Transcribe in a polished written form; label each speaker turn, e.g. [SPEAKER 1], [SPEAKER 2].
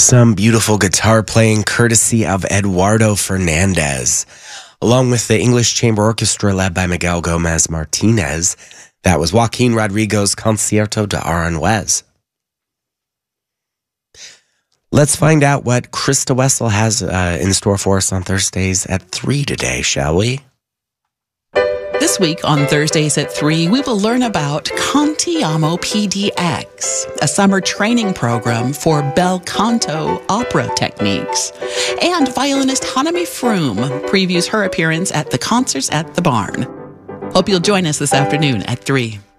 [SPEAKER 1] Some beautiful guitar playing courtesy of Eduardo Fernandez, along with the English Chamber Orchestra led by Miguel Gomez Martinez. That was Joaquin Rodrigo's Concierto de Aranjuez. Let's find out what Krista Wessel has in store for us on Thursdays at 3 today, shall we?
[SPEAKER 2] This week on Thursdays at 3, we will learn about Cantiamo PDX, a summer training program for bel canto opera techniques. And violinist Hanami Froome previews her appearance at the Concerts at the Barn. Hope you'll join us this afternoon at 3.